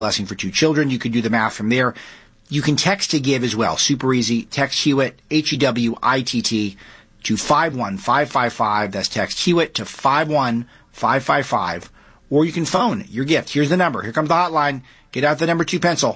blessing for 2 children. You could do the math from there. You can text to give as well. Super easy. Text Hewitt, Hewitt, to 51555. That's text Hewitt to 51555. Or you can phone your gift. Here's the number. Here comes the hotline. Get out the number 2 pencil.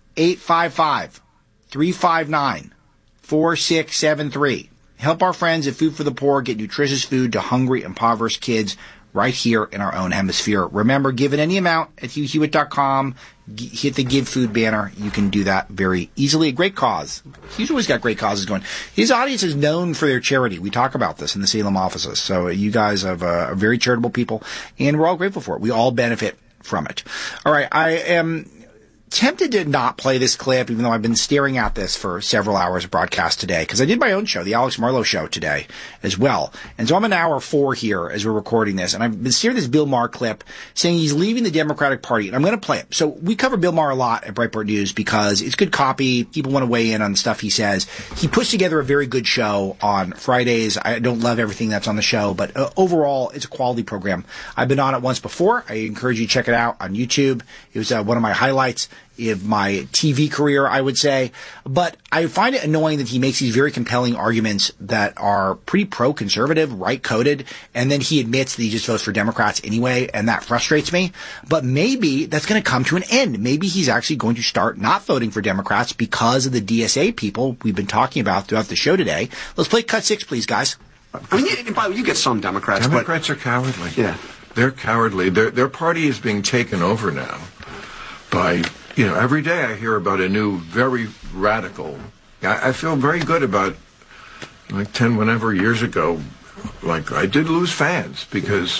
855-359-4673. Help our friends at Food for the Poor get nutritious food to hungry, impoverished kids right here in our own hemisphere. Remember, give it any amount at HughHewitt.com. Hit the Give Food banner. You can do that very easily. A great cause. He's always got great causes going. His audience is known for their charity. We talk about this in the Salem offices. So you guys are very charitable people, and we're all grateful for it. We all benefit from it. All right, I am tempted to not play this clip, even though I've been staring at this for several hours of broadcast today, because I did my own show, the Alex Marlow Show, today as well. And so I'm an hour 4 here as we're recording this, and I've been staring at this Bill Maher clip saying he's leaving the Democratic Party, and I'm going to play it. So we cover Bill Maher a lot at Breitbart News because it's good copy. People want to weigh in on the stuff he says. He puts together a very good show on Fridays. I don't love everything that's on the show, but overall, it's a quality program. I've been on it once before. I encourage you to check it out on YouTube. It was one of my highlights of my TV career, I would say. But I find it annoying that he makes these very compelling arguments that are pretty pro-conservative, right-coded, and then he admits that he just votes for Democrats anyway, and that frustrates me. But maybe that's going to come to an end. Maybe he's actually going to start not voting for Democrats because of the DSA people we've been talking about throughout the show today. Let's play cut 6, please, guys. I mean, you get some Democrats. Democrats are cowardly. Yeah. They're cowardly. Their party is being taken over now by... every day I hear about a new, very radical. I feel very good about, 10 whatever years ago, I did lose fans because,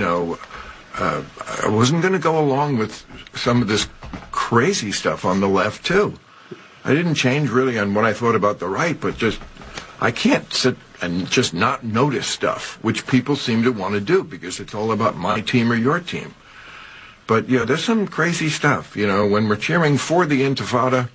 I wasn't going to go along with some of this crazy stuff on the left, too. I didn't change really on what I thought about the right, but I can't sit and just not notice stuff, which people seem to want to do because it's all about my team or your team. But, there's some crazy stuff, when we're cheering for the Intifada,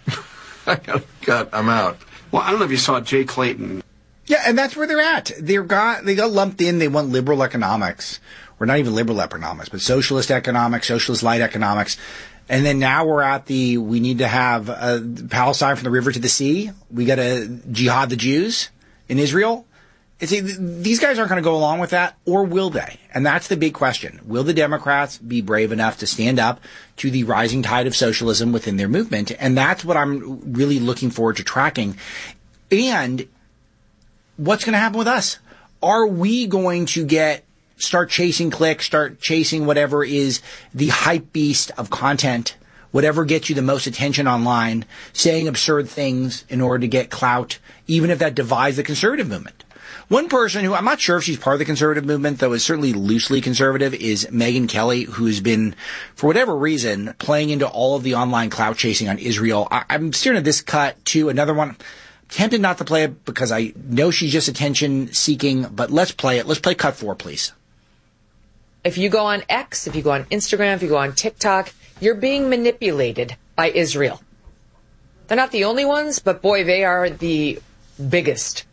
I'm out. Well, I don't know if you saw Jay Clayton. Yeah, and that's where they're at. They got lumped in. They want liberal economics, or not even liberal economics, but socialist economics, socialist light economics. And then now we're at we need to have Palestine from the river to the sea. We got to jihad the Jews in Israel. These guys aren't going to go along with that, or will they? And that's the big question. Will the Democrats be brave enough to stand up to the rising tide of socialism within their movement? And that's what I'm really looking forward to tracking. And what's going to happen with us? Are we going to start chasing clicks, start chasing whatever is the hype beast of content, whatever gets you the most attention online, saying absurd things in order to get clout, even if that divides the conservative movement? One person who I'm not sure if she's part of the conservative movement, though is certainly loosely conservative, is Megyn Kelly, who's been, for whatever reason, playing into all of the online clout chasing on Israel. I'm staring at this cut, too. Another one. I'm tempted not to play it because I know she's just attention seeking, but let's play it. Let's play cut 4, please. If you go on X, if you go on Instagram, if you go on TikTok, you're being manipulated by Israel. They're not the only ones, but boy, they are the biggest.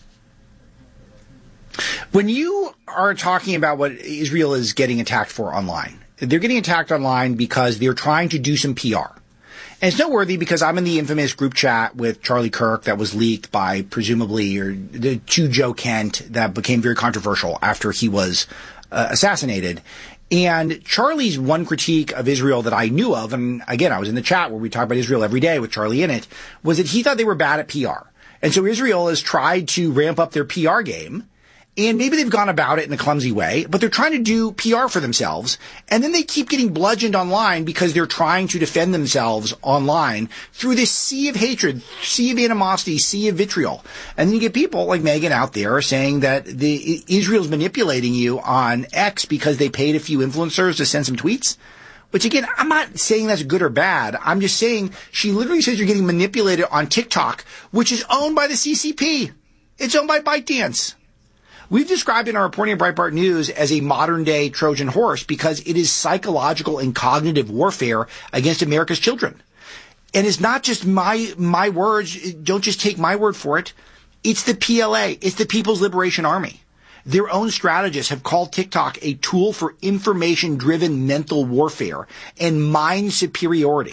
When you are talking about what Israel is getting attacked for online, they're getting attacked online because they're trying to do some PR. And it's noteworthy because I'm in the infamous group chat with Charlie Kirk that was leaked by presumably to Joe Kent that became very controversial after he was assassinated. And Charlie's one critique of Israel that I knew of, and again, I was in the chat where we talk about Israel every day with Charlie in it, was that he thought they were bad at PR. And so Israel has tried to ramp up their PR game. And maybe they've gone about it in a clumsy way, but they're trying to do PR for themselves. And then they keep getting bludgeoned online because they're trying to defend themselves online through this sea of hatred, sea of animosity, sea of vitriol. And then you get people like Megyn out there saying that Israel's manipulating you on X because they paid a few influencers to send some tweets. Which again, I'm not saying that's good or bad. I'm just saying she literally says you're getting manipulated on TikTok, which is owned by the CCP. It's owned by ByteDance. We've described in our reporting at Breitbart News as a modern-day Trojan horse because it is psychological and cognitive warfare against America's children. And it's not just my words. Don't just take my word for it. It's the PLA. It's the People's Liberation Army. Their own strategists have called TikTok a tool for information-driven mental warfare and mind superiority.